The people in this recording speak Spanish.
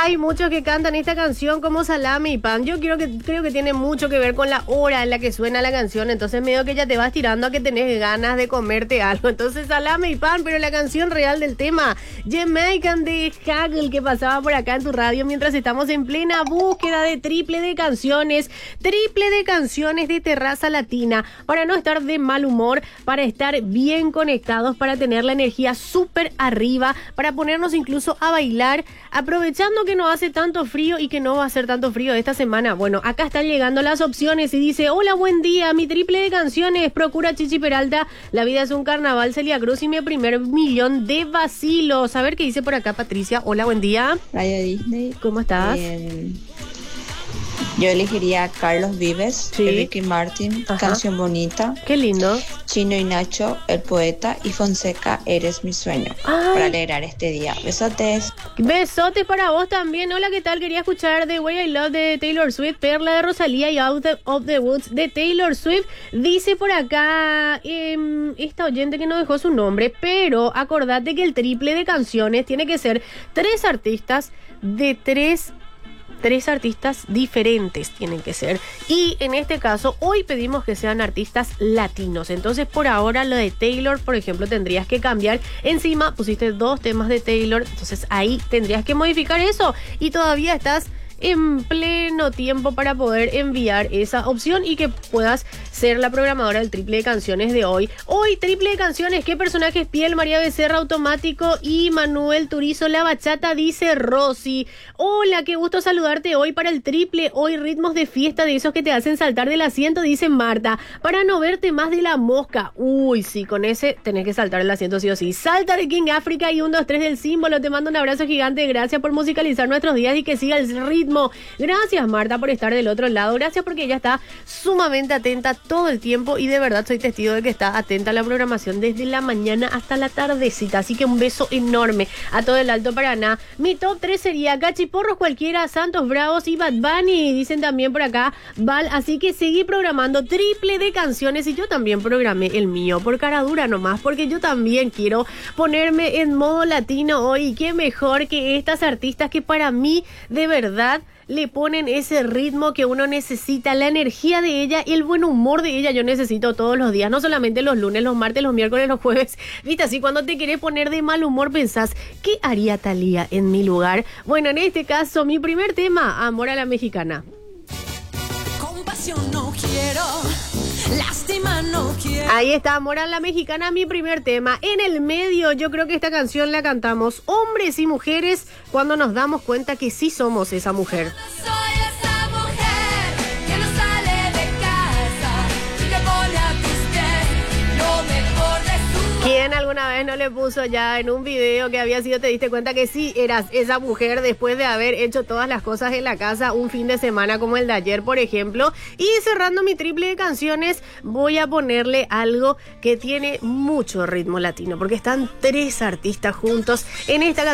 Hay muchos que cantan esta canción como Salame y Pan. Creo que tiene mucho que ver con la hora en la que suena la canción. Entonces medio que ya te vas tirando a que tenés ganas de comerte algo. Entonces Salame y Pan, pero la canción real del tema, Jamaican de Hagel, que pasaba por acá en tu radio mientras estamos en plena búsqueda de triple de canciones de Terraza Latina, para no estar de mal humor, para estar bien conectados, para tener la energía súper arriba, para ponernos incluso a bailar, aprovechando que no hace tanto frío y que no va a hacer tanto frío esta semana. Bueno, acá están llegando las opciones y dice: hola, buen día, mi triple de canciones, procura Chichi Peralta, La vida es un carnaval, Celia Cruz y mi primer millón de vacilos. A ver qué dice por acá Patricia. Hola, buen día. Radio Disney. ¿Cómo estás? Yo elegiría Carlos Vives, Sí. Ricky Martin, Ajá. Canción Bonita, Qué lindo. Chino y Nacho, El Poeta, y Fonseca, Eres mi sueño, Ay. para alegrar este día. Besotes. Besotes para vos también. Hola, ¿qué tal? Quería escuchar The Way I Love de Taylor Swift, Perla de Rosalía y Out of the Woods de Taylor Swift. Dice por acá esta oyente que no dejó su nombre, pero acordate que el triple de canciones tiene que ser tres artistas diferentes tienen que ser. Y en este caso, hoy pedimos que sean artistas latinos. Entonces, por ahora, lo de Taylor, por ejemplo, tendrías que cambiar. Encima, pusiste 2 temas de Taylor. Entonces, ahí tendrías que modificar eso. Y todavía estás en pleno tiempo para poder enviar esa opción y que puedas ser la programadora del triple de canciones de hoy. Hoy, triple de canciones, ¿qué personajes? Piel, María Becerra, Automático y Manuel Turizo, La Bachata, dice Rosy. Hola, qué gusto saludarte hoy para el triple. Hoy, ritmos de fiesta de esos que te hacen saltar del asiento, dice Marta. Para no verte más de La Mosca. Uy, sí, con ese tenés que saltar el asiento sí o sí. Salta de King África y 1, 2, 3 del símbolo. Te mando un abrazo gigante. Gracias por musicalizar nuestros días y que siga el ritmo. Gracias, Marta, por estar del otro lado. Gracias porque ella está sumamente atenta todo el tiempo y de verdad soy testigo de que está atenta a la programación desde la mañana hasta la tardecita. Así que un beso enorme a todo el Alto Paraná. Mi top 3 sería Cachiporros cualquiera, Santos Bravos y Bad Bunny. Dicen también por acá, Val. Así que seguí programando triple de canciones y yo también programé el mío por cara dura nomás, porque yo también quiero ponerme en modo latino hoy. Y qué mejor que estas artistas que para mí de verdad le ponen ese ritmo que uno necesita, la energía de ella y el buen humor de ella. Yo necesito todos los días, no solamente los lunes, los martes, los miércoles, los jueves. Viste, así cuando te querés poner de mal humor pensás, ¿qué haría Thalía en mi lugar? Bueno, en este caso, mi primer tema, Amor a la Mexicana. Compasión no quiero, lástima no quiero. Ahí está, Amor a la Mexicana, mi primer tema. En el medio, yo creo que esta canción la cantamos hombres y mujeres cuando nos damos cuenta que sí somos esa mujer. Soy esa mujer que no sale de casa y que pone a tus pies lo mejor de su... ¿Quién alguna vez no le puso ya en un video que había sido, te diste cuenta que sí eras esa mujer después de haber hecho todas las cosas en la casa un fin de semana como el de ayer, por ejemplo? Y cerrando mi triple de canciones, voy a ponerle algo que tiene mucho ritmo latino, porque están 3 artistas juntos en esta canción.